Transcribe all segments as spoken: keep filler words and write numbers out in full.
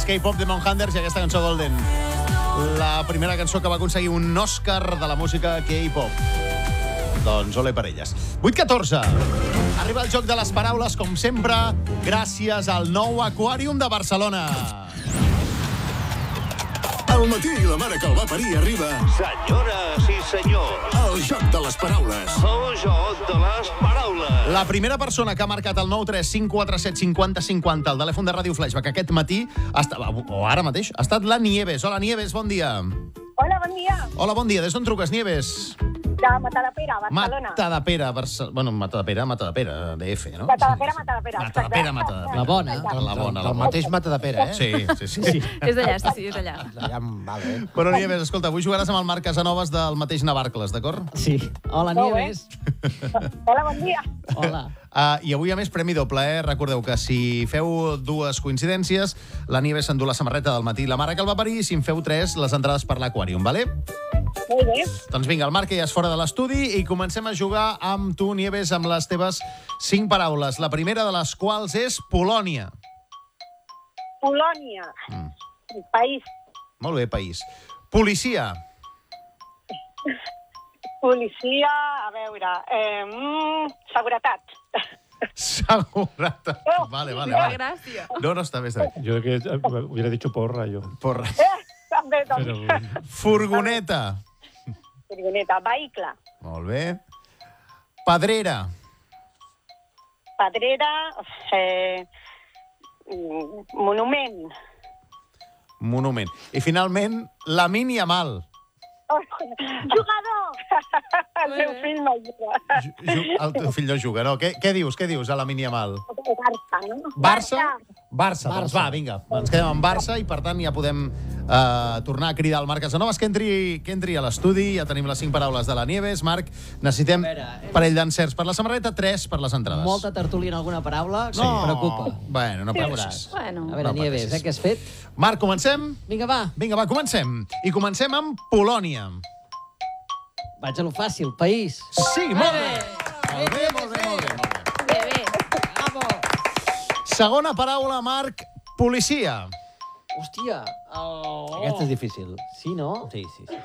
K-pop de Monhanders i aquesta cançó Golden. La primera cançó que va aconseguir un Òscar de la música K-pop. Doncs ole per elles. vuit catorze. Arriba el joc de les paraules, com sempre, gràcies al nou Aquàrium de Barcelona. Al matí la mare que el va parir arriba. Senyores i senyors, El joc de les paraules. el joc de les paraules. La primera persona que ha marcat el nou tres cinc quatre set cinquanta cinquanta al telèfon de Ràdio Flashback aquest matí, estava, o ara mateix, ha estat la Nieves. Hola, Nieves, bon dia. Hola, bon dia. Hola, bon dia. Des d'on truques, Nieves? De Matadepera, Barcelona. Matadepera, Barcelona. Bueno, Matadepera, Matadepera, D F, no? Matadepera, Matadepera. Matadepera, Matadepera. La bona. La bona, la El bona. mateix Matadepera, eh? Sí, sí, sí. sí. És d'allà, sí, sí, és d'allà. Ja em vale, eh? Però, Nieves, escolta, avui jugaràs amb el Marc Casanovas del mateix Navarcles, d'acord? Sí. Hola, Molt bé. Nieves. Hola, bon dia. Hola. Uh, I avui, a més, premi doble, eh? Recordeu que si feu dues coincidències, la Nieves s'endú la samarreta del matí, la mare que el va parir, i si en feu tres, les entrades per l'Aquàrium, vale? Molt bé. Doncs vinga, el Marc ja és fora de l'estudi i comencem a jugar amb tu, Nieves, amb les teves cinc paraules. La primera de les quals és Polònia. Polònia. Mm. País. Molt bé, país. Policia. Policia, a veure... Eh, mm, seguretat. Seguretat. Vale, vale, Qué vale. gràcia. No, no, està bé, està bé. Yo que hubiera dicho porra yo. Porra. Eh, també, Pero doncs. bueno. Furgoneta. Furgoneta. Vehicle. Molt bé. Pedrera. Pedrera. Eh, mm, monument. Monument. I finalment, la mini Amal. Oh, jugador. El meu fill no juga. Ju- ju- El teu fill no juga, no? Què, què dius, què dius a la mini Amal? Barça, no? Barça? Barça, doncs va, vinga. Ens quedem amb Barça i, per tant, ja podem eh, tornar a cridar al Marc Casanovas que entri, que entri a l'estudi. Ja tenim les cinc paraules de la Nieves. Marc, necessitem A veure, hem- parell d'encerts per la samarreta, tres per les entrades. Molta tertúlia en alguna paraula, Sí. que em preocupa. Bueno, no Ja pateixis. veuràs. Bueno. A veure, No Nieves, pateixis. eh, què has fet? Marc, comencem? Vinga, va. Vinga, va, comencem. I comencem amb Polònia. Vaig a lo fàcil. País. Sí, molt bé. Molt bé, molt bé, molt bé. Molt bé. Bé, bé. Bravo. Segona paraula, Marc, policia. Hòstia. Oh. Aquesta és difícil. Sí, no? Sí, sí, sí.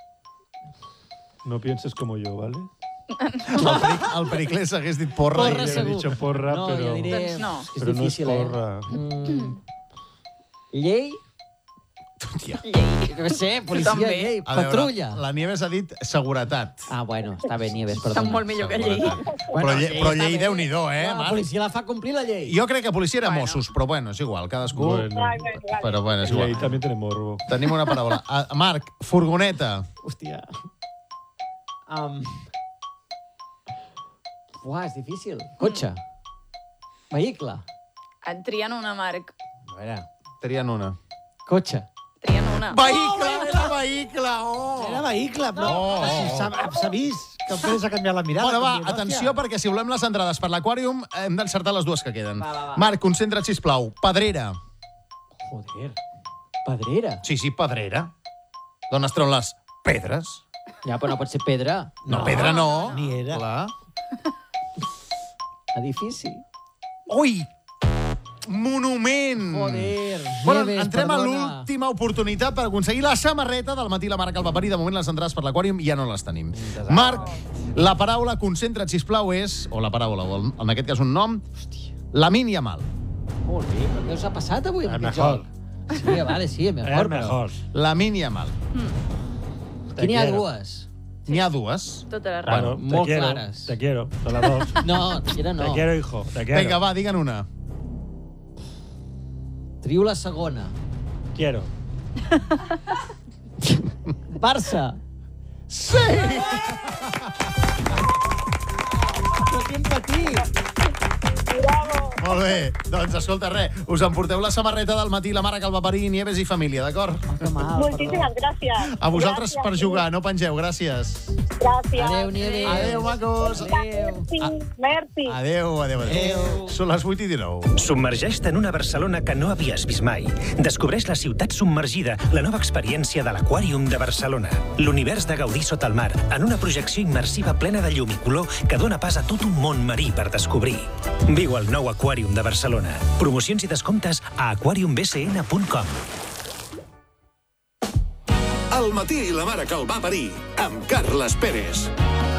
No pienses como yo, ¿vale? El, peric, el Periclés hagués dit porra. Porra, i- Hubiera segur. dicho porra, no, pero, jo diré... Doncs no. És que és pero no es difícil, porra. eh? Mm. Llei? Hòstia. Llei. No sé, policia, També. llei. A veure, Patrulla. La Nieves ha dit seguretat. Ah, bueno, està bé, Nieves, perdona. Està molt millor que llei. Però, lle, però està llei, bé. Déu-n'hi-do, eh, No, la Marc? policia la fa complir la llei. Jo crec que policia era Bueno. Mossos, però bueno, és igual, cadascú... Bueno, Ai, vale, vale. Però bueno, és y ahí igual. también tiene morbo. Tenim una paraula. Uh, Marc, furgoneta. Hòstia. Um... Uah, és difícil. Cotxe. Vehicle. En trien una, Marc. A veure. Trien una. Cotxe. Trien una. Vehicle, era vehicle, oh! Era vehicle, però No. no. s'ha s'ha vist que el Pere s'ha canviat la mirada. Bueno, va, com dient, atenció, hòstia. perquè si volem les entrades per l'Aquàrium hem d'encertar les dues que queden. Va, va, va. Marc, concentra't, sisplau. Pedrera. Joder. Pedrera. Sí, sí, pedrera. D'on es treuen les pedres? Ja, però no pot ser pedra. No, pedra no. Ni era. Clar. Edifici. Ui! Monument! Joder. Bueno, Nieves, entrem a perdona. l'última oportunitat per aconseguir la samarreta del matí la Marc el va parir. De moment les entrades per l'Aquàrium ja no les tenim. Marc, la paraula, concentra't, sisplau, és... O la paraula, o el- en aquest cas un nom. La mini Amal. Joder, però què us ha passat avui amb El aquest mejor. joc? Sí, vale, sí, el Era mejor. el però- mejor. La mini Amal. Aquí n'hi ha quiero. dues. N'hi ha dues. Totes les Claro, raons. te molt quiero, clares. te quiero, son las dos. No, era no. Te quiero, hijo, te quiero. Vinga, va, diguen una. Triu la segona. Quiero. Barça. Sí! Però quin patit. Molt bé. Doncs, escolta, res, us emporteu la samarreta del matí la Mare que el va parir, Nieves i família, d'acord? Que mal, Moltíssimes gràcies. A vosaltres Gràcies. per jugar, no pengeu, gràcies. Gràcies. Adéu, Nieves. Adéu, macos. Adéu. Sí, merci. Adéu, adéu, adéu. Són les vuit i dinou. Submergeix-te en una Barcelona que no havies vist mai. Descobreix la ciutat submergida, la nova experiència de l'Aquàrium de Barcelona. L'univers de gaudir sota el mar, en una projecció immersiva plena de llum i color que dona pas a tot un món marí per descobrir. Viu el nou Aquàrium de Barcelona. Promocions i descomptes a aquarium b c n punt com. Al matí i la mare que el va parir, amb Carles Pérez.